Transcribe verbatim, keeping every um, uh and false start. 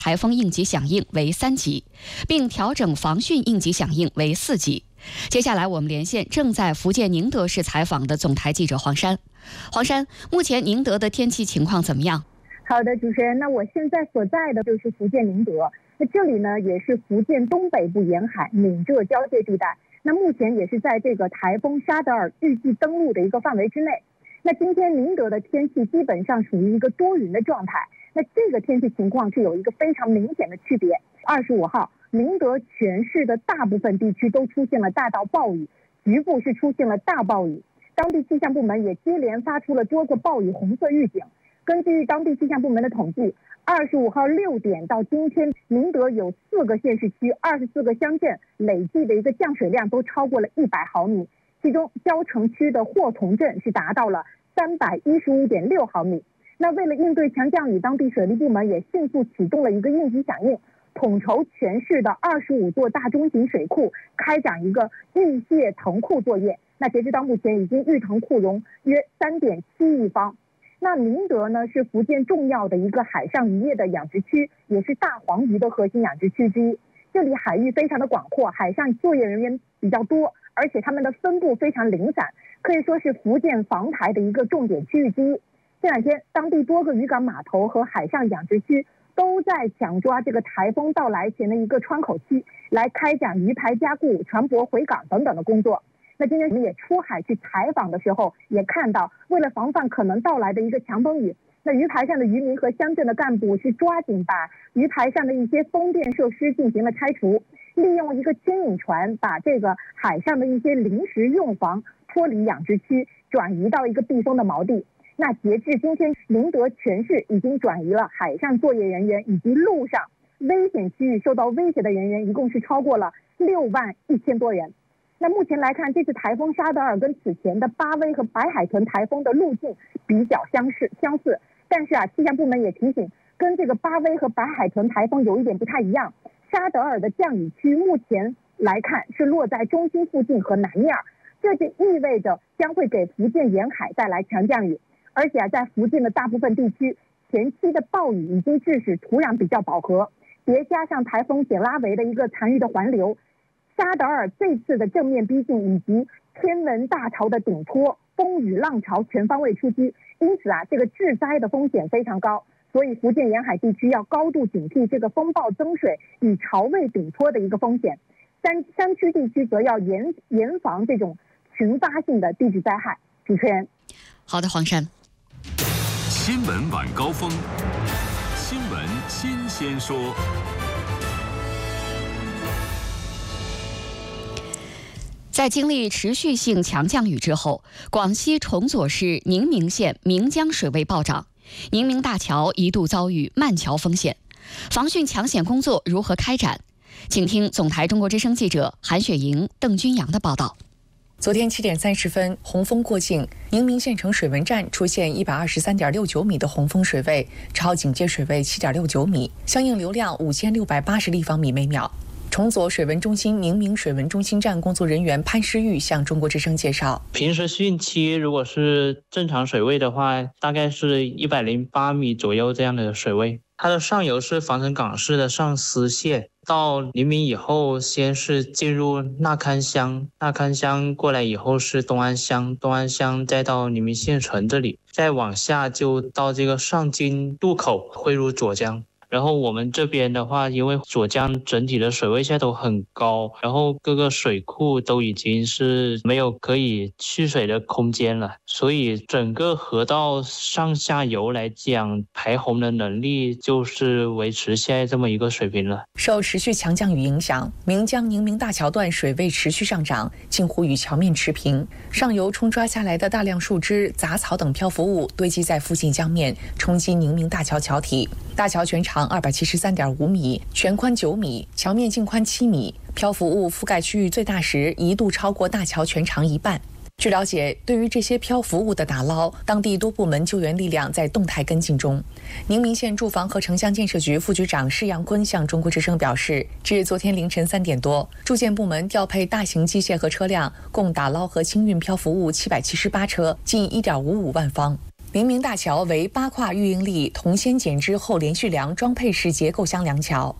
台风应急响应为三级，并调整防汛应急响应为四级。接下来我们连线正在福建宁德市采访的总台记者黄珊。黄珊，目前宁德的天气情况怎么样？ 好的，主持人，那我现在所在的就是福建宁德，那这里呢也是福建东北部沿海闽浙交界地带，那目前也是在这个台风沙德尔预计登陆的一个范围之内。那今天宁德的天气基本上属于一个多云的状态，那这个天气情况是有一个非常明显的区别。二十五号，宁德全市的大部分地区都出现了大到暴雨，局部是出现了大暴雨。当地气象部门也接连发出了多个暴雨红色预警。根据当地气象部门的统计，二十五号六点到今天，宁德有四个县市区、二十四个乡镇累计的一个降水量都超过了一百毫米，其中蕉城区的霍同镇是达到了三百一十五点六毫米。那为了应对强降雨，当地水利部门也迅速启动了一个应急响应，统筹全市的二十五座大中型水库开展一个预泄腾库作业。那截止到目前，已经预腾库容约三点七亿方。那宁德呢是福建重要的一个海上渔业的养殖区，也是大黄鱼的核心养殖区之一。这里海域非常的广阔，海上作业人员比较多，而且他们的分布非常零散，可以说是福建防台的一个重点区域之一。这两天，当地多个渔港码头和海上养殖区都在抢抓这个台风到来前的一个窗口期，来开展鱼排加固、船舶回港等等的工作。那今天我们也出海去采访的时候，也看到，为了防范可能到来的一个强风雨，那鱼排上的渔民和乡镇的干部是抓紧把鱼排上的一些风电设施进行了拆除，利用一个牵引船把这个海上的一些临时用房脱离养殖区，转移到一个避风的锚地。那截至今天，宁德全市已经转移了海上作业人员以及陆上危险区域受到威胁的人员，一共是超过了六万一千多人。那目前来看，这次台风沙德尔跟此前的巴威和白海豚台风的路径比较相似相似，但是啊，气象部门也提醒，跟这个巴威和白海豚台风有一点不太一样，沙德尔的降雨区目前来看是落在中心附近和南面，这就意味着将会给福建沿海带来强降雨。而且啊，在福建的大部分地区，前期的暴雨已经致使土壤比较饱和，叠加上台风简拉维的一个残余的环流，沙德尔这次的正面逼近以及天文大潮的顶托，风雨浪潮全方位出击，因此啊，这个致灾的风险非常高。所以福建沿海地区要高度警惕这个风暴增水与潮位顶托的一个风险。山山区地区则要严严防这种群发性的地质灾害。主持人， 好的，黄珊。 新闻晚高峰，新闻新鲜说。 在经历持续性强降雨之后，广西崇左市宁明县岷江水位暴涨，宁明大桥一度遭遇漫桥风险，防汛抢险工作如何开展？请听总台中国之声记者韩雪莹、邓君阳的报道。 昨天七点三十分，洪峰过境，宁明县城水文站出现一百二十三点六九米的洪峰水位，超警戒水位七点六九米，相应流量五千六百八十立方米每秒。崇左水文中心宁明水文中心站工作人员潘诗玉向中国之声介绍， 平时汛期如果是正常水位的话，大概是一百零八米左右这样的水位。它的上游是防城港市的上思县，到宁明以后先是进入纳堪乡，纳堪乡过来以后是东安乡，东安乡再到宁明县城这里，再往下就到这个上金渡口汇入左江。然后我们这边的话，因为左江整体的水位现在都很高，然后各个水库都已经是没有可以蓄水的空间了，所以整个河道上下游来讲，排洪的能力就是维持现在这么一个水平了。 受持续强降雨影响，岷江宁明大桥段水位持续上涨，近乎与桥面持平，上游冲刷下来的大量树枝、杂草等漂浮物堆积在附近江面，冲击宁明大桥桥体。大桥全长二百七十三点五米，全宽九米，桥面净宽七米，漂浮物覆盖区域最大时一度超过大桥全长一半。据了解，对于这些漂浮物的打捞，当地多部门救援力量在动态跟进中。宁明县住房和城乡建设局副局长施阳坤向中国之声表示，至昨天凌晨三点多，住建部门调配大型机械和车辆，共打捞和清运漂浮物七百七十八车，近一点五五万方。 宁明大桥为八跨预应力铜锨剪枝后连续梁装配式结构箱梁桥，